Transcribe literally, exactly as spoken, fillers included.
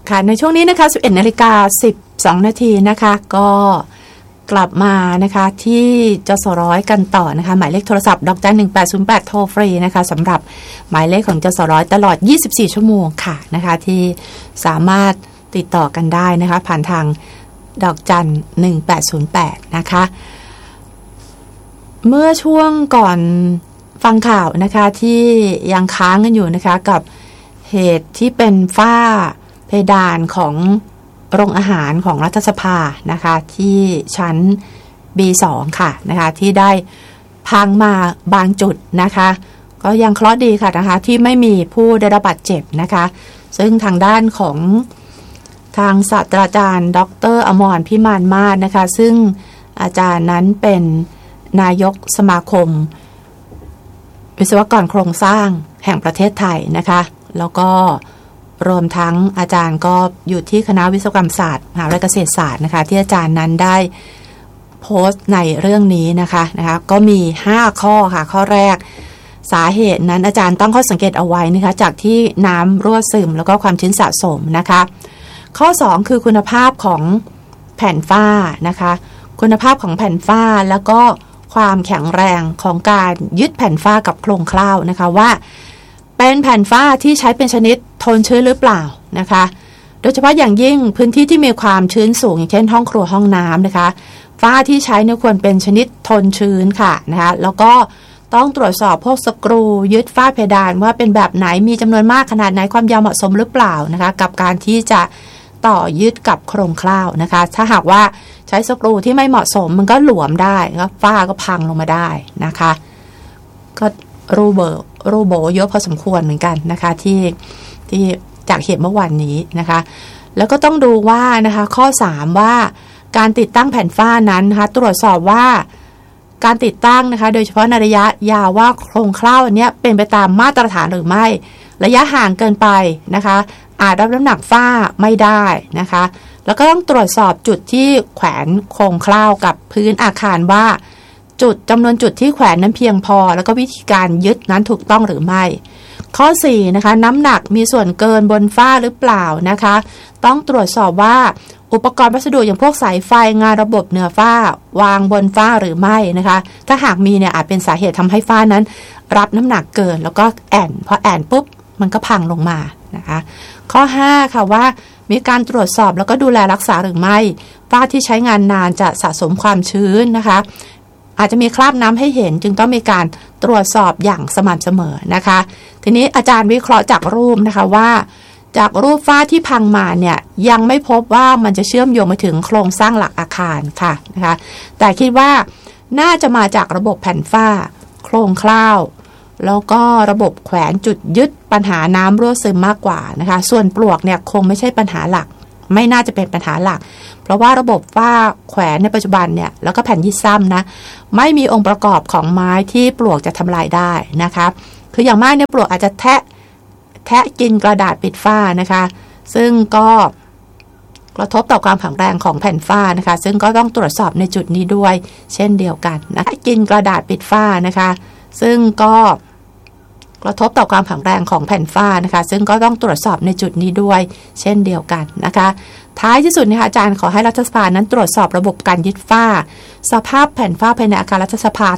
ค่ะในช่วงนี้นะคะ สิบเอ็ดนาฬิกาสิบสองนาทีนะคะก็กลับมานะคะที่จสร้อยกันต่อนะคะหมายเลขโทรศัพท์ดอกจันหนึ่งแปดศูนย์แปดโทรฟรีนะคะสำหรับหมายเลขของจสร้อยตลอดยี่สิบสี่ชั่วโมงค่ะนะคะที่สามารถติดต่อกันได้นะคะผ่านทางดอกจันหนึ่งแปดศูนย์แปดนะคะเมื่อช่วงก่อนฟังข่าวนะคะที่ยังค้างกันอยู่นะคะกับเหตุที่เป็นฝ้าเพดานของโรงอาหารของรัฐสภานะคะที่ชั้น บี สอง ค่ะนะคะที่ได้พังมาบางจุดนะคะก็ยังเคราะห์ดีค่ะนะคะที่ไม่มีผู้ได้รับบาดเจ็บนะคะซึ่งทางด้านของทางศาสตราจารย์ดร.อมรพิมานมาศนะคะซึ่งอาจารย์นั้นเป็นนายกสมาคมวิศวกรโครงสร้างแห่งประเทศไทยนะคะแล้วก็รวมทั้งอาจารย์ก็อยู่ที่คณะวิศวกรรมศาสตร์มหาวิทยาลัยเกษตรศาสตร์นะคะที่อาจารย์นั้นได้โพสต์ในเรื่องนี้นะคะนะคะก็มีห้าข้อค่ะข้อแรกสาเหตุนั้นอาจารย์ตั้งข้อสังเกตเอาไว้นะคะจากที่น้ำรั่วซึมแล้วก็ความชื้นสะสมนะคะข้อสองคือคุณภาพของแผ่นฝ้านะคะคุณภาพของแผ่นฝ้าแล้วก็ความแข็งแรงของการยึดแผ่นฝ้ากับโครงเคล้านะคะว่าเป็นแผ่นฝ้าที่ใช้เป็นชนิดทนชื้นหรือเปล่านะคะโดยเฉพาะอย่างยิ่งพื้นที่ที่มีความชื้นสูงอย่างเช่นห้องครัวห้องน้ำนะคะฝ้าที่ใช้เนี่ยควรเป็นชนิดทนชื้นค่ะนะคะแล้วก็ต้องตรวจสอบพวกสกรูยึดฝ้าเพดานว่าเป็นแบบไหนมีจำนวนมากขนาดไหนความยาวเหมาะสมหรือเปล่านะคะกับการที่จะต่อยึดกับโครงเคล้านะคะถ้าหากว่าใช้สกรูที่ไม่เหมาะสมมันก็หลวมได้แล้วฝ้าก็พังลงมาได้นะคะก็รูเบอร์รูโบเยอะพอสมควรเหมือนกันนะคะที่ที่จากเหตุเมื่อวานนี้นะคะแล้วก็ต้องดูว่านะคะข้อสามว่าการติดตั้งแผ่นฝ้านั้นนะคะตรวจสอบว่าการติดตั้งนะคะโดยเฉพาะในระยะยาวว่าโครงเคล้าอันนี้เป็นไปตามมาตรฐานหรือไม่ระยะห่างเกินไปนะคะอาจรับน้ำหนักฝ้าไม่ได้นะคะแล้วก็ต้องตรวจสอบจุดที่แขวนโครงเคล้ากับพื้นอาคารว่าจุดจำนวนจุดที่แขวนนั้นเพียงพอแล้วก็วิธีการยึดนั้นถูกต้องหรือไม่ข้อสี่นะคะน้ำหนักมีส่วนเกินบนฝ้าหรือเปล่านะคะต้องตรวจสอบว่าอุปกรณ์วัสดุอย่างพวกสายไฟงานระบบเหนือฝ้าวางบนฝ้าหรือไม่นะคะถ้าหากมีเนี่ยอาจเป็นสาเหตุทำให้ฝ้านั้นรับน้ำหนักเกินแล้วก็แอนพอแอนปุ๊บมันก็พังลงมานะคะข้อห้าค่ะว่ามีการตรวจสอบแล้วก็ดูแลรักษาหรือไม่ฝ้าที่ใช้งานนานจะสะสมความชื้นนะคะอาจจะมีคราบน้ำให้เห็นจึงต้องมีการตรวจสอบอย่างสม่ำเสมอนะคะทีนี้อาจารย์วิเคราะห์จากรูปนะคะว่าจากรูปฝ้าที่พังมาเนี่ยยังไม่พบว่ามันจะเชื่อมโยงไปถึงโครงสร้างหลักอาคารค่ะนะคะแต่คิดว่าน่าจะมาจากระบบแผ่นฝ้าโครงเคล้าแล้วก็ระบบแขวนจุดยึดปัญหาน้ำรั่วซึมมากกว่านะคะส่วนปลวกเนี่ยคงไม่ใช่ปัญหาหลักไม่น่าจะเป็นปัญหาหลักเพราะว่าระบบฝ้าแขวนในปัจจุบันเนี่ยแล้วก็แผ่นยึดซ้ำนะไม่มีองค์ประกอบของไม้ที่ปลวกจะทำลายได้นะคะคืออย่างมากเนี่ยปลวกอาจจะแทะแทะกินกระดาษปิดฝ้านะคะซึ่งก็กระทบต่อความแข็งแรงของแผ่นฝ้านะคะซึ่งก็ต้องตรวจสอบในจุดนี้ด้วยเช่นเดียวกันนะคะกินกระดาษปิดฝ้านะคะซึ่งก็กระทบต่อความแข็งแรงของแผ่นฝ้านะคะซึ่งก็ต้องตรวจสอบในจุดนี้ด้วยเช่นเดียวกันนะคะท้ายที่สุดนะคะอาจารย์ขอให้รัฐสภานั้นตรวจสอบระบบการยึดฝ้าสภาพแผ่นฝ้าภายในอาคารรัฐสภา